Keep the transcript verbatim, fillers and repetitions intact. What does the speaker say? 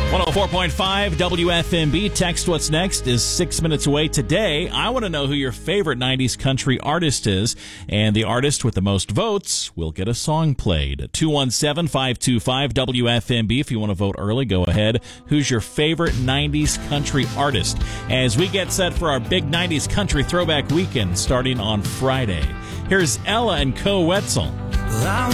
one oh four point five W F M B. Text What's Next is six minutes away today. I want to know who your favorite nineties country artist is, and the artist with the most votes will get a song played. two one seven, five two five, W F M B. If you want to vote early, go ahead. Who's your favorite nineties country artist? As we get set for our big nineties country throwback weekend starting on Friday. Here's Ella and Co. Wetzel.